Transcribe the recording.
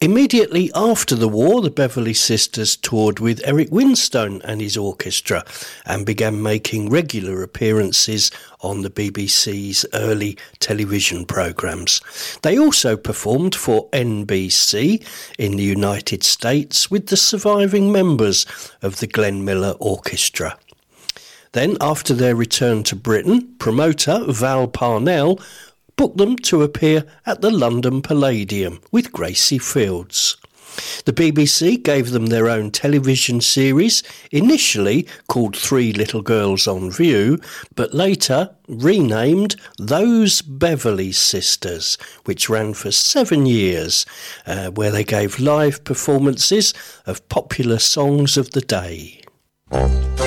Immediately after the war, the Beverley Sisters toured with Eric Winstone and his orchestra and began making regular appearances on the BBC's early television programmes. They also performed for NBC in the United States with the surviving members of the Glenn Miller Orchestra. Then, after their return to Britain, promoter Val Parnell booked them to appear at the London Palladium with Gracie Fields. The BBC gave them their own television series, initially called Three Little Girls on View, but later renamed Those Beverley Sisters, which ran for 7 years, where they gave live performances of popular songs of the day.